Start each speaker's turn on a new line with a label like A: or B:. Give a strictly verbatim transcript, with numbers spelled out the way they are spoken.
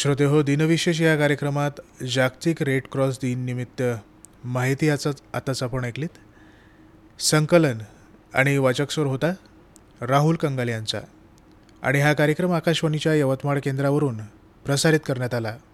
A: श्रोते हो, दिनविशेष या कार्यक्रमात जागतिक रेड क्रॉस दिन निमित्त माहिती याचाच आताच आपण ऐकलीत. संकलन आणि वाचकस्वर होता राहुल कंगाल यांचा. आणि हा कार्यक्रम आकाशवाणीच्या यवतमाळ केंद्रावरून प्रसारित करण्यात आला.